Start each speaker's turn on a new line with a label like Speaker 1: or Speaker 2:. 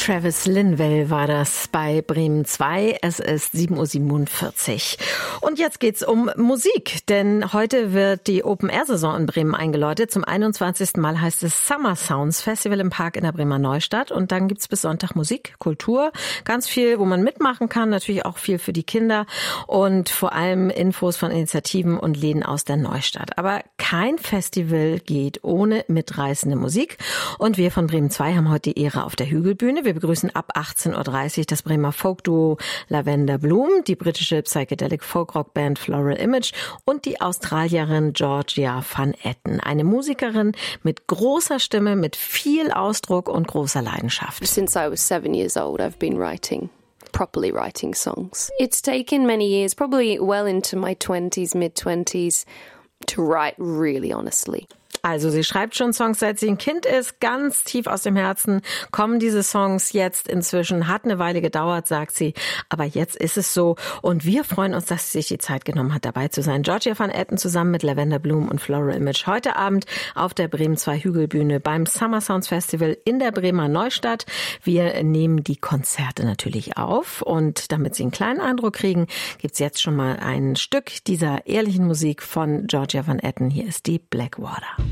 Speaker 1: Travis Linville war das bei Bremen 2. Es ist 7:47 Uhr. Und jetzt geht's um Musik, denn heute wird die Open-Air-Saison in Bremen eingeläutet. Zum 21. Mal heißt es Summer Sounds Festival im Park in der Bremer Neustadt. Und dann gibt's bis Sonntag Musik, Kultur, ganz viel, wo man mitmachen kann, natürlich auch viel für die Kinder und vor allem Infos von Initiativen und Läden aus der Neustadt. Aber kein Festival geht ohne mitreißende Musik. Und wir von Bremen 2 haben heute die Ehre auf der Hügelbühne. Wir begrüßen ab 18:30 Uhr das Bremer Folkduo Lavender Bloom, die britische Psychedelic Folkrock-Band Floral Image und die Australierin Georgia van Etten. Eine Musikerin mit großer Stimme, mit viel Ausdruck und großer Leidenschaft.
Speaker 2: Since I was 7 years old, I've been properly writing songs. It's taken many years, probably well into my 20s, mid-20s, to write really honestly.
Speaker 1: Also sie schreibt schon Songs, seit sie ein Kind ist, ganz tief aus dem Herzen kommen diese Songs jetzt inzwischen. Hat eine Weile gedauert, sagt sie, aber jetzt ist es so. Und wir freuen uns, dass sie sich die Zeit genommen hat, dabei zu sein. Georgia van Etten zusammen mit Lavender Bloom und Floral Image heute Abend auf der Bremen 2 Hügelbühne beim Summer Sounds Festival in der Bremer Neustadt. Wir nehmen die Konzerte natürlich auf und damit Sie einen kleinen Eindruck kriegen, gibt's jetzt schon mal ein Stück dieser ehrlichen Musik von Georgia van Etten. Hier ist die Blackwater.